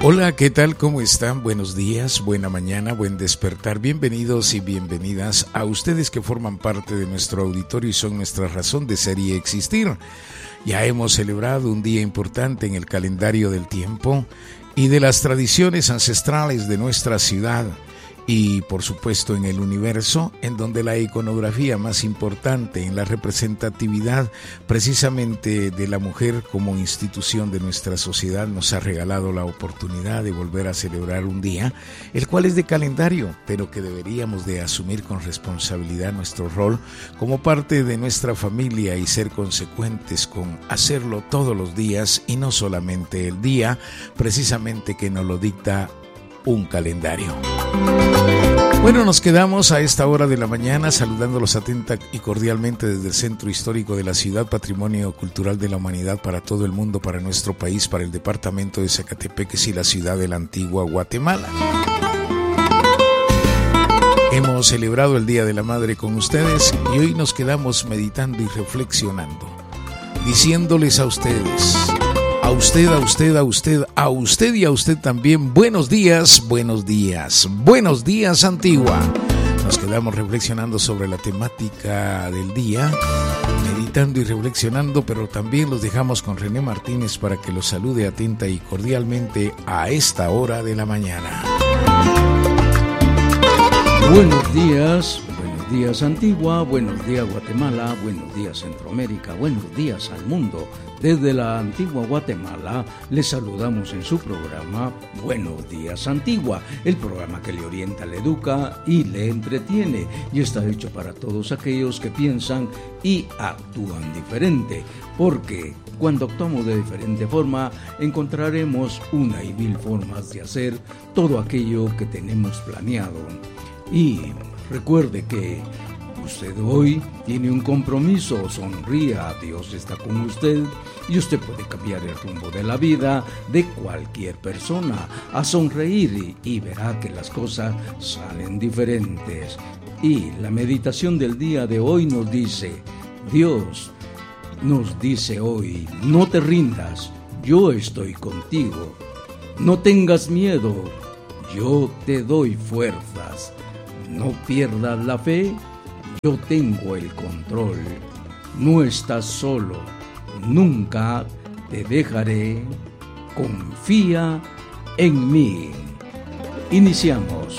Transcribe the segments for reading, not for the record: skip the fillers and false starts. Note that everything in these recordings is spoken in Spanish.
Hola, ¿qué tal? ¿Cómo están? Buenos días, buena mañana, buen despertar. Bienvenidos y bienvenidas a ustedes que forman parte de nuestro auditorio y son nuestra razón de ser y existir. Ya hemos celebrado un día importante en el calendario del tiempo y de las tradiciones ancestrales de nuestra ciudad y, por supuesto, en el universo, en donde la iconografía más importante en la representatividad precisamente de la mujer como institución de nuestra sociedad nos ha regalado la oportunidad de volver a celebrar un día, el cual es de calendario, pero que deberíamos de asumir con responsabilidad nuestro rol como parte de nuestra familia y ser consecuentes con hacerlo todos los días y no solamente el día, precisamente que nos lo dicta un calendario. Bueno, nos quedamos a esta hora de la mañana saludándolos atenta y cordialmente desde el Centro Histórico de la Ciudad, Patrimonio Cultural de la Humanidad para todo el mundo, para nuestro país, para el departamento de Zacatepeques y la ciudad de la antigua Guatemala. Hemos celebrado el Día de la Madre con ustedes y hoy nos quedamos meditando y reflexionando, diciéndoles a ustedes, a usted y a usted también, buenos días, Antigua. Nos quedamos reflexionando sobre la temática del día, meditando y reflexionando, pero también los dejamos con René Martínez para que los salude atenta y cordialmente a esta hora de la mañana. Buenos días Antigua, buenos días Guatemala, buenos días Centroamérica, buenos días al mundo. Desde la antigua Guatemala les saludamos en su programa Buenos Días Antigua, el programa que le orienta, le educa y le entretiene y está hecho para todos aquellos que piensan y actúan diferente, porque cuando actuamos de diferente forma encontraremos una y mil formas de hacer todo aquello que tenemos planeado. Y recuerde que usted hoy tiene un compromiso, sonría, Dios está con usted y usted puede cambiar el rumbo de la vida de cualquier persona, a sonreír y verá que las cosas salen diferentes. Y la meditación del día de hoy nos dice, Dios nos dice hoy, no te rindas, yo estoy contigo, no tengas miedo, yo te doy fuerzas, no pierdas la fe, yo tengo el control, no estás solo, nunca te dejaré, confía en mí. Iniciamos.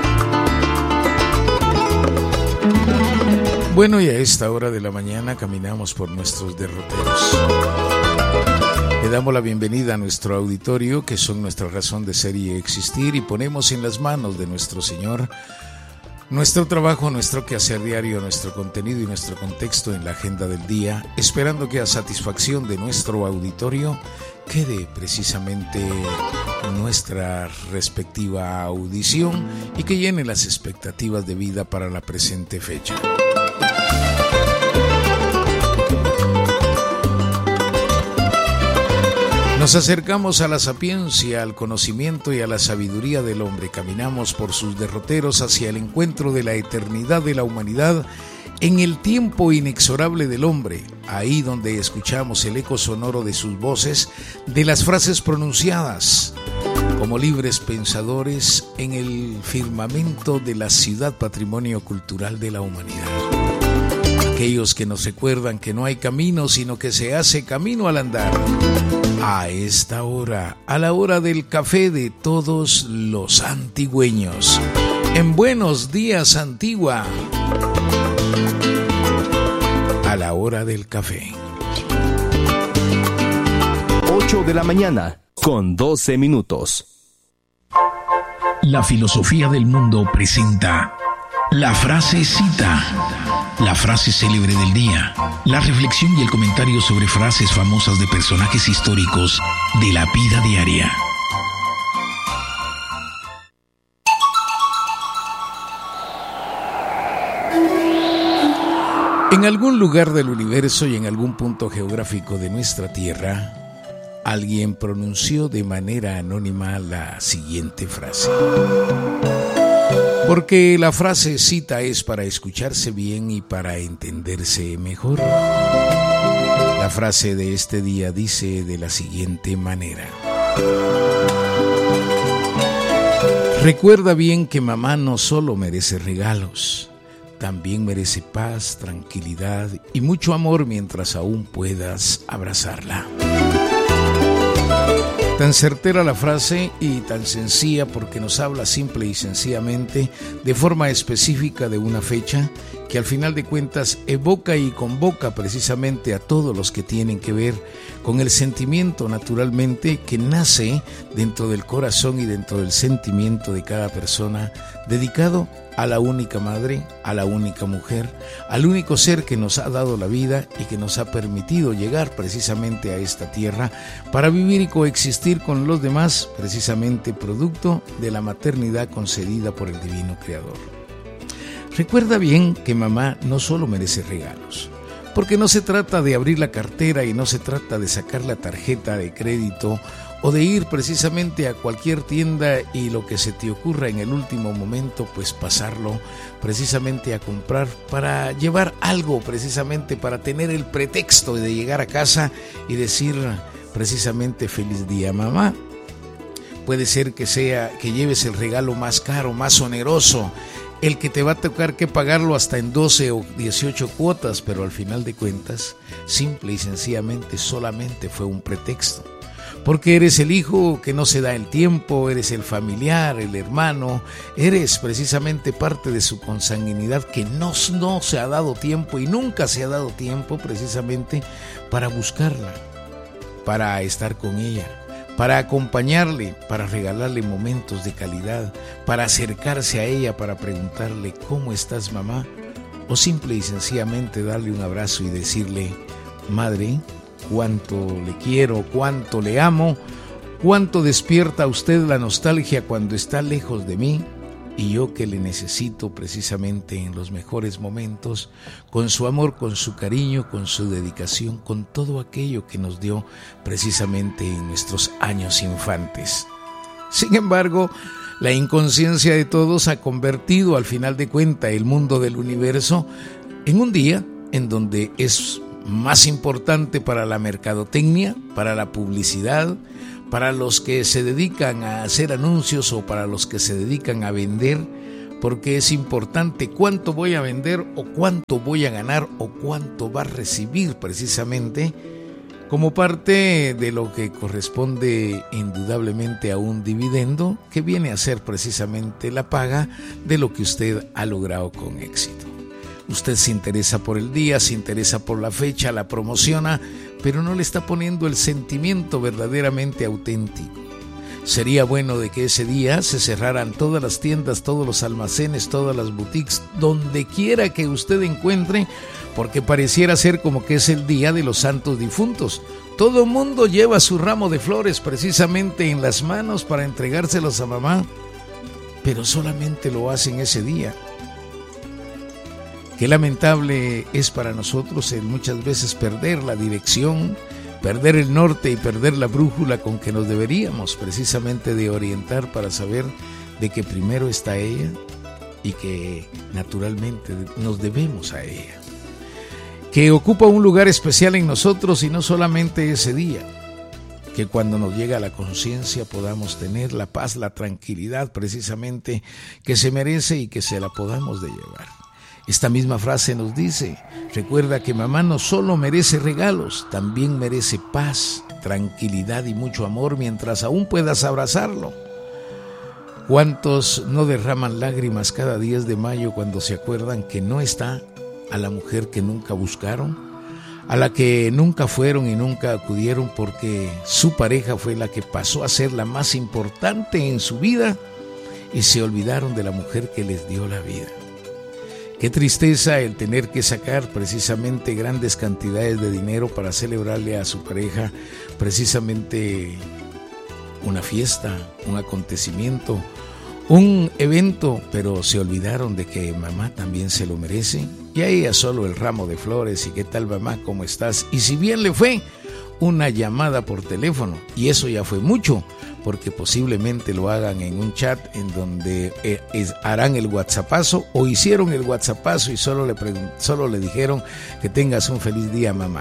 Bueno, y a esta hora de la mañana caminamos por nuestros derroteros. Le damos la bienvenida a nuestro auditorio, que son nuestra razón de ser y existir, y ponemos en las manos de nuestro Señor nuestro trabajo, nuestro quehacer diario, nuestro contenido y nuestro contexto en la agenda del día, esperando que a satisfacción de nuestro auditorio quede precisamente nuestra respectiva audición y que llene las expectativas de vida para la presente fecha. Nos acercamos a la sapiencia, al conocimiento y a la sabiduría del hombre. Caminamos por sus derroteros hacia el encuentro de la eternidad de la humanidad en el tiempo inexorable del hombre, ahí donde escuchamos el eco sonoro de sus voces, de las frases pronunciadas como libres pensadores en el firmamento de la ciudad patrimonio cultural de la humanidad. Aquellos que nos recuerdan que no hay camino, sino que se hace camino al andar. A esta hora, a la hora del café de todos los antigüeños. En Buenos Días Antigua. A la hora del café. 8 de la mañana, con 12 minutos. La filosofía del mundo presenta la frasecita, la frase célebre del día, la reflexión y el comentario sobre frases famosas de personajes históricos de la vida diaria. En algún lugar del universo y en algún punto geográfico de nuestra Tierra, alguien pronunció de manera anónima la siguiente frase. Porque la frasecita es para escucharse bien y para entenderse mejor. La La frase de este día dice de la siguiente manera: recuerda bien que mamá no solo merece regalos, también merece paz, tranquilidad y mucho amor mientras aún puedas abrazarla. Tan certera la frase y tan sencilla porque nos habla simple y sencillamente de forma específica de una fecha que al final de cuentas evoca y convoca precisamente a todos los que tienen que ver con el sentimiento naturalmente que nace dentro del corazón y dentro del sentimiento de cada persona, dedicado a la única madre, a la única mujer, al único ser que nos ha dado la vida y que nos ha permitido llegar precisamente a esta tierra para vivir y coexistir con los demás, precisamente producto de la maternidad concedida por el Divino Creador. Recuerda bien que mamá no solo merece regalos, porque no se trata de abrir la cartera y no se trata de sacar la tarjeta de crédito o de ir precisamente a cualquier tienda y lo que se te ocurra en el último momento, pues pasarlo precisamente a comprar para llevar algo, precisamente para tener el pretexto de llegar a casa y decir precisamente feliz día mamá. Puede ser que lleves el regalo más caro, más oneroso, el que te va a tocar que pagarlo hasta en 12 o 18 cuotas, pero al final de cuentas, simple y sencillamente solamente fue un pretexto. Porque eres el hijo que no se da el tiempo, eres el familiar, el hermano, eres precisamente parte de su consanguinidad que no se ha dado tiempo y nunca se ha dado tiempo precisamente para buscarla, para estar con ella, para acompañarle, para regalarle momentos de calidad, para acercarse a ella, para preguntarle ¿cómo estás mamá? O simple y sencillamente darle un abrazo y decirle madre, cuánto le quiero, cuánto le amo, cuánto despierta usted la nostalgia cuando está lejos de mí y yo que le necesito precisamente en los mejores momentos, con su amor, con su cariño, con su dedicación, con todo aquello que nos dio precisamente en nuestros años infantes. Sin embargo, la inconsciencia de todos ha convertido al final de cuentas el mundo del universo en un día en donde es más importante para la mercadotecnia, para la publicidad, para los que se dedican a hacer anuncios o para los que se dedican a vender, porque es importante cuánto voy a vender o cuánto voy a ganar o cuánto va a recibir precisamente como parte de lo que corresponde indudablemente a un dividendo que viene a ser precisamente la paga de lo que usted ha logrado con éxito. Usted se interesa por el día, se interesa por la fecha, la promociona, pero no le está poniendo el sentimiento verdaderamente auténtico. Sería bueno de que ese día se cerraran todas las tiendas, todos los almacenes, todas las boutiques, donde quiera que usted encuentre, porque pareciera ser como que es el día de los santos difuntos. Todo mundo lleva su ramo de flores precisamente en las manos para entregárselos a mamá, pero solamente lo hacen ese día. Qué lamentable es para nosotros el muchas veces perder la dirección, perder el norte y perder la brújula con que nos deberíamos precisamente de orientar para saber de que primero está ella y que naturalmente nos debemos a ella, que ocupa un lugar especial en nosotros y no solamente ese día, que cuando nos llega la conciencia podamos tener la paz, la tranquilidad precisamente que se merece y que se la podamos de llevar. Esta misma frase nos dice, recuerda que mamá no solo merece regalos, también merece paz, tranquilidad y mucho amor mientras aún puedas abrazarlo. ¿Cuántos no derraman lágrimas cada 10 de mayo cuando se acuerdan que no está a la mujer que nunca buscaron, a la que nunca fueron y nunca acudieron porque su pareja fue la que pasó a ser la más importante en su vida y se olvidaron de la mujer que les dio la vida? Qué tristeza el tener que sacar precisamente grandes cantidades de dinero para celebrarle a su pareja precisamente una fiesta, un acontecimiento, un evento, pero se olvidaron de que mamá también se lo merece. Y a ella solo el ramo de flores y qué tal mamá, cómo estás. Y si bien le fue una llamada por teléfono, y eso ya fue mucho, porque posiblemente lo hagan en un chat en donde harán el whatsappazo o hicieron el whatsappazo y solo le dijeron que tengas un feliz día mamá.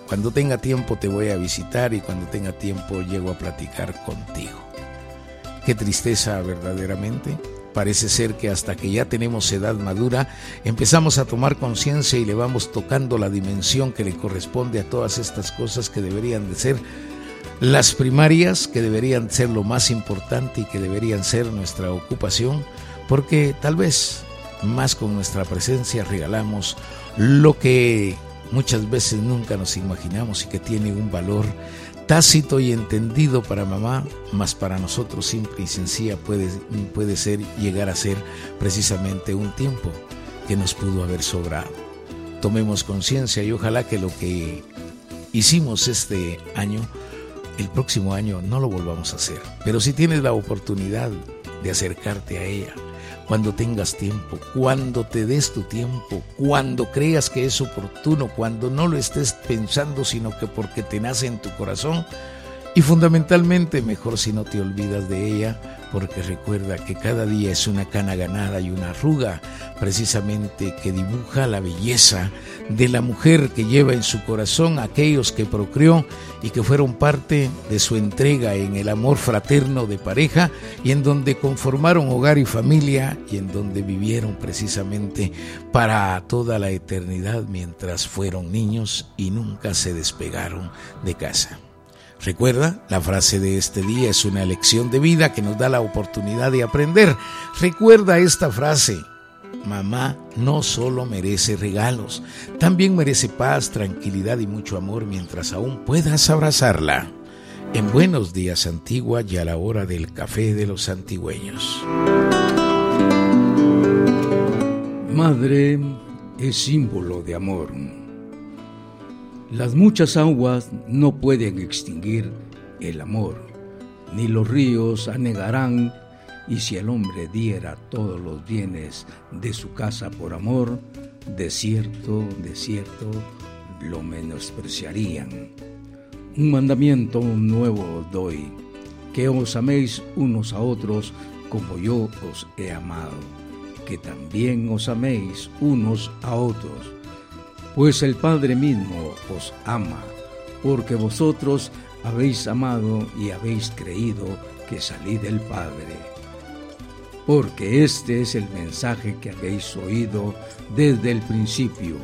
Cuando tenga tiempo te voy a visitar y cuando tenga tiempo llego a platicar contigo. Qué tristeza verdaderamente. Parece ser que hasta que ya tenemos edad madura, empezamos a tomar conciencia y le vamos tocando la dimensión que le corresponde a todas estas cosas que deberían de ser las primarias, que deberían ser lo más importante y que deberían ser nuestra ocupación, porque tal vez más con nuestra presencia regalamos lo que muchas veces nunca nos imaginamos y que tiene un valor tácito y entendido para mamá, mas para nosotros simple y sencilla puede ser, llegar a ser precisamente un tiempo que nos pudo haber sobrado. Tomemos conciencia y ojalá que lo que hicimos este año, el próximo año no lo volvamos a hacer. Pero si tienes la oportunidad de acercarte a ella, cuando tengas tiempo, cuando te des tu tiempo, cuando creas que es oportuno, cuando no lo estés pensando, sino que porque te nace en tu corazón. Y fundamentalmente, mejor si no te olvidas de ella, porque recuerda que cada día es una cana ganada y una arruga, precisamente que dibuja la belleza de la mujer que lleva en su corazón a aquellos que procreó y que fueron parte de su entrega en el amor fraterno de pareja y en donde conformaron hogar y familia y en donde vivieron precisamente para toda la eternidad mientras fueron niños y nunca se despegaron de casa. Recuerda, la frase de este día es una lección de vida que nos da la oportunidad de aprender. Recuerda esta frase: mamá no solo merece regalos, también merece paz, tranquilidad y mucho amor mientras aún puedas abrazarla. En Buenos Días Antigua y a la hora del café de los antigüeños. Madre es símbolo de amor. Las muchas aguas no pueden extinguir el amor, ni los ríos anegarán, y si el hombre diera todos los bienes de su casa por amor, de cierto, lo menospreciarían. Un mandamiento nuevo os doy, que os améis unos a otros como yo os he amado, que también os améis unos a otros. Pues el Padre mismo os ama, porque vosotros habéis amado y habéis creído que salí del Padre. Porque este es el mensaje que habéis oído desde el principio,